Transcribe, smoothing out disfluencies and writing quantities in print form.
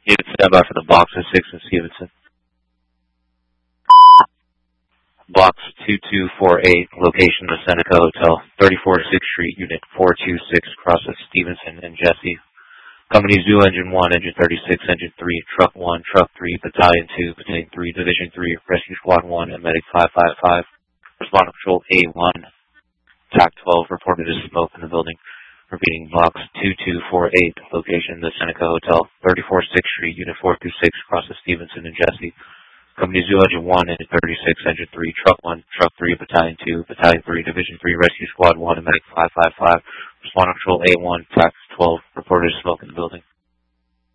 Unit standby for the box of 6 in Stevenson. Box 2248, location the Seneca Hotel, 34 6th Street, Unit 426, across with Stevenson and Jesse. Company Zoo Engine 1, Engine 36, Engine 3, Truck 1, Truck 3, Battalion 2, Battalion 3, Division 3, Rescue Squad 1, and Medic 555. Responder Patrol A1, TAC 12, reported as smoke in the building. Repeating, Box 2248, location the Seneca Hotel, 34 6th Street, Unit 426, across with Stevenson and Jesse. Company Zoo Engine 1, Engine 36, Engine 3, Truck 1, Truck 3, Battalion 2, Battalion 3, Division 3, Rescue Squad 1, and Medic 555. Responder Patrol A1, TAC 12, reported as smoke in the building.